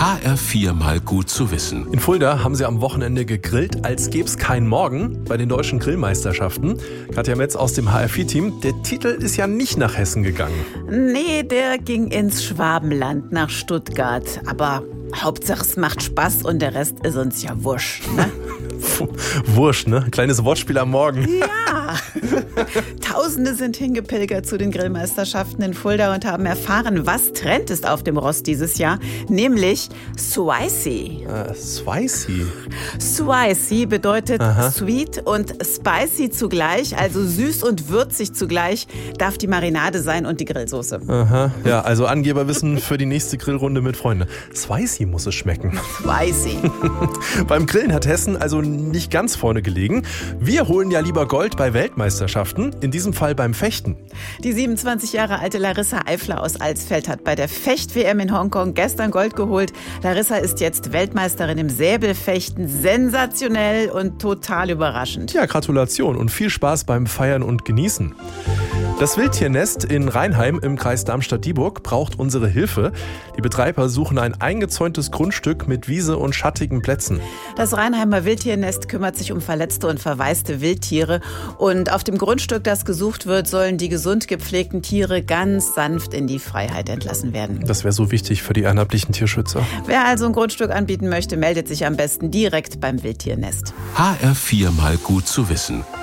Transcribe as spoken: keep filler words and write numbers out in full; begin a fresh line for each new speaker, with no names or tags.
H R vier mal gut zu wissen.
In Fulda haben sie am Wochenende gegrillt, als gäbe es keinen Morgen bei den deutschen Grillmeisterschaften. Katja Metz aus dem H R vier Team. Der Titel ist ja nicht nach Hessen gegangen.
Nee, der ging ins Schwabenland, nach Stuttgart. Aber Hauptsache es macht Spaß und der Rest ist uns ja wurscht, ne?
Wurscht, ne? Kleines Wortspiel am Morgen.
Ja. Tausende sind hingepilgert zu den Grillmeisterschaften in Fulda und haben erfahren, was Trend ist auf dem Rost dieses Jahr, nämlich Spicy.
Äh, Spicy?
Spicy bedeutet
Aha.
sweet und spicy zugleich, also süß und würzig zugleich darf die Marinade sein und die Grillsoße.
Aha, ja, also Angeberwissen für die nächste Grillrunde mit Freunden. Spicy muss es schmecken.
Spicy.
Beim Grillen hat Hessen also nicht ganz vorne gelegen. Wir holen ja lieber Gold bei Weltmeisterschaften, in diesem Fall beim Fechten.
Die siebenundzwanzig Jahre alte Larissa Eifler aus Alsfeld hat bei der Fecht-W M in Hongkong gestern Gold geholt. Larissa ist jetzt Weltmeisterin im Säbelfechten. Sensationell und total überraschend.
Ja, Gratulation und viel Spaß beim Feiern und Genießen. Das Wildtiernest in Rheinheim im Kreis Darmstadt-Dieburg braucht unsere Hilfe. Die Betreiber suchen ein eingezäuntes Grundstück mit Wiese und schattigen Plätzen.
Das Rheinheimer Wildtiernest kümmert sich um verletzte und verwaiste Wildtiere. Und auf dem Grundstück, das gesucht wird, sollen die gesund gepflegten Tiere ganz sanft in die Freiheit entlassen werden.
Das wäre so wichtig für die ehrenamtlichen Tierschützer.
Wer also ein Grundstück anbieten möchte, meldet sich am besten direkt beim Wildtiernest.
H R vier mal gut zu wissen.